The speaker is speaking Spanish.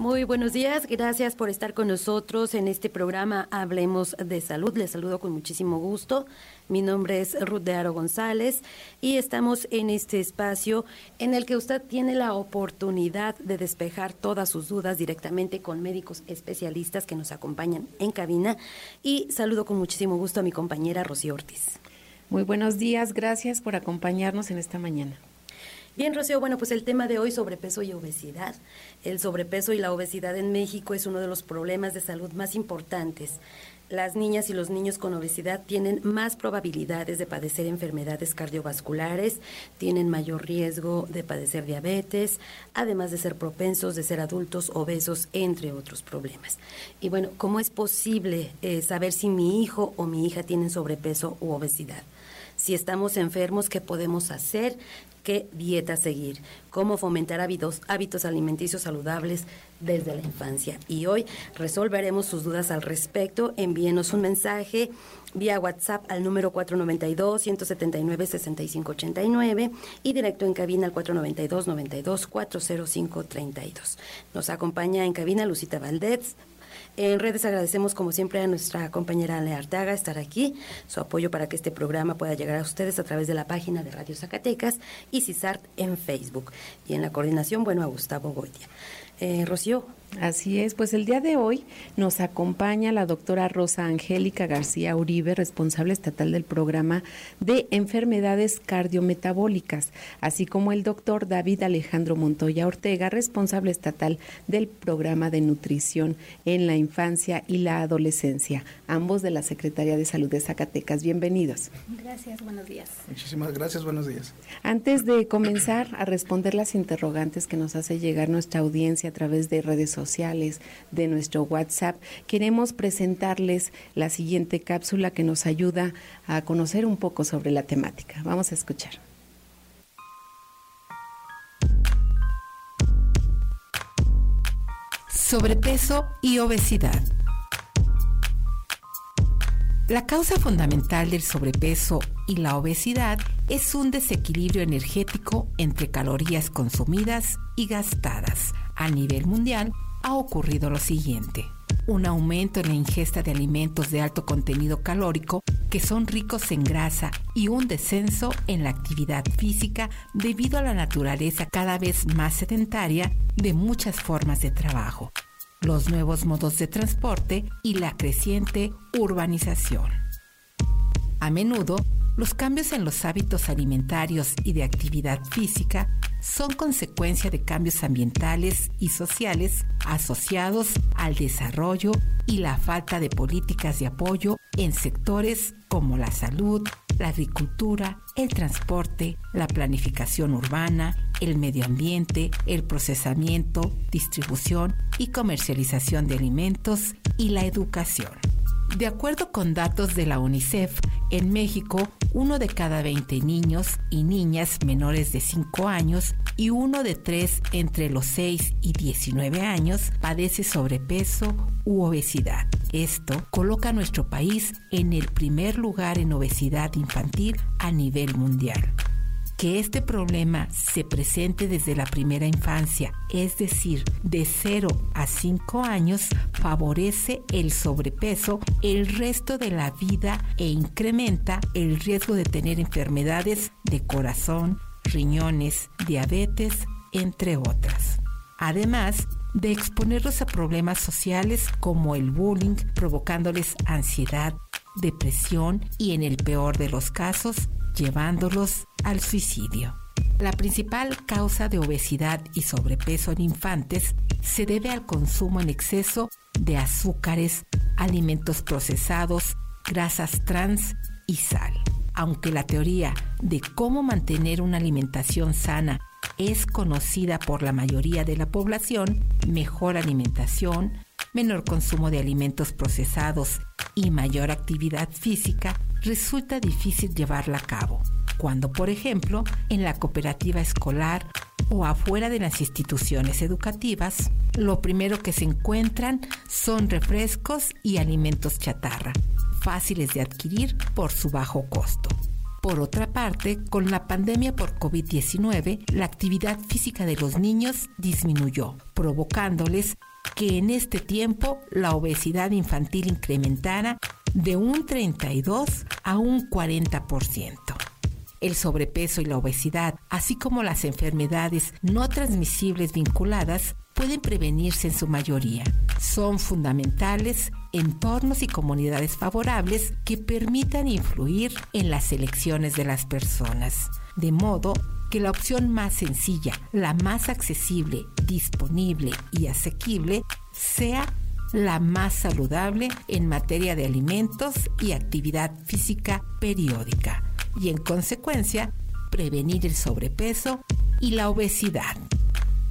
Muy buenos días, gracias por estar con nosotros en este programa Hablemos de Salud. Les saludo con muchísimo gusto. Mi nombre es Ruth de Aro González y estamos en este espacio en el que usted tiene la oportunidad de despejar todas sus dudas directamente con médicos especialistas que nos acompañan en cabina. Y saludo con muchísimo gusto a mi compañera Rocío Ortiz. Muy buenos días, gracias por acompañarnos en esta mañana. Bien, Rocío, bueno, pues el tema de hoy, sobrepeso y obesidad. El sobrepeso y la obesidad en México es uno de los problemas de salud más importantes. Las niñas y los niños con obesidad tienen más probabilidades de padecer enfermedades cardiovasculares, tienen mayor riesgo de padecer diabetes, además de ser propensos de ser adultos obesos, entre otros problemas. Y bueno, ¿cómo es posible saber si mi hijo o mi hija tienen sobrepeso u obesidad? Si estamos enfermos, ¿qué podemos hacer? ¿Qué dieta seguir? ¿Cómo fomentar hábitos alimenticios saludables desde la infancia? Y hoy resolveremos sus dudas al respecto. Envíenos un mensaje vía WhatsApp al número 492-179-6589 y directo en cabina al 492-92-40532. Nos acompaña en cabina Lucita Valdez. En redes agradecemos como siempre a nuestra compañera Ale Arteaga estar aquí, su apoyo para que este programa pueda llegar a ustedes a través de la página de Radio Zacatecas y CISART en Facebook. Y en la coordinación, bueno, a Gustavo Goitia. Rocío. Así es, pues el día de hoy nos acompaña la doctora Rosa Angélica García Uribe, responsable estatal del programa de enfermedades cardiometabólicas, así como el doctor David Alejandro Montoya Ortega, responsable estatal del programa de nutrición en la infancia y la adolescencia, ambos de la Secretaría de Salud de Zacatecas. Bienvenidos. Gracias, buenos días. Muchísimas gracias, buenos días. Antes de comenzar a responder las interrogantes que nos hace llegar nuestra audiencia a través de redes sociales, de nuestro WhatsApp, queremos presentarles la siguiente cápsula que nos ayuda a conocer un poco sobre la temática. Vamos a escuchar. Sobrepeso y obesidad. La causa fundamental del sobrepeso y la obesidad es un desequilibrio energético entre calorías consumidas y gastadas. A nivel mundial ha ocurrido lo siguiente: un aumento en la ingesta de alimentos de alto contenido calórico que son ricos en grasa y un descenso en la actividad física debido a la naturaleza cada vez más sedentaria de muchas formas de trabajo, los nuevos modos de transporte y la creciente urbanización. A menudo, los cambios en los hábitos alimentarios y de actividad física son consecuencia de cambios ambientales y sociales asociados al desarrollo y la falta de políticas de apoyo en sectores como la salud, la agricultura, el transporte, la planificación urbana, el medio ambiente, el procesamiento, distribución y comercialización de alimentos y la educación. De acuerdo con datos de la UNICEF, en México, 1 de cada 20 niños y niñas menores de 5 años y 1 de 3 entre los 6 y 19 años padece sobrepeso u obesidad. Esto coloca a nuestro país en el primer lugar en obesidad infantil a nivel mundial. Que este problema se presente desde la primera infancia, es decir, de 0 a 5 años, favorece el sobrepeso el resto de la vida e incrementa el riesgo de tener enfermedades de corazón, riñones, diabetes, entre otras. Además de exponerlos a problemas sociales como el bullying, provocándoles ansiedad, depresión y, en el peor de los casos, llevándolos al suicidio. La principal causa de obesidad y sobrepeso en infantes se debe al consumo en exceso de azúcares, alimentos procesados, grasas trans y sal. Aunque la teoría de cómo mantener una alimentación sana es conocida por la mayoría de la población, mejor alimentación, menor consumo de alimentos procesados y mayor actividad física, resulta difícil llevarla a cabo, cuando, por ejemplo, en la cooperativa escolar o afuera de las instituciones educativas, lo primero que se encuentran son refrescos y alimentos chatarra, fáciles de adquirir por su bajo costo. Por otra parte, con la pandemia por COVID-19, la actividad física de los niños disminuyó, provocándoles que en este tiempo la obesidad infantil incrementara de un 32 a un 40%. El sobrepeso y la obesidad, así como las enfermedades no transmisibles vinculadas, pueden prevenirse en su mayoría. Son fundamentales entornos y comunidades favorables que permitan influir en las elecciones de las personas, de modo que la opción más sencilla, la más accesible, disponible y asequible sea la más saludable en materia de alimentos y actividad física periódica, y en consecuencia prevenir el sobrepeso y la obesidad.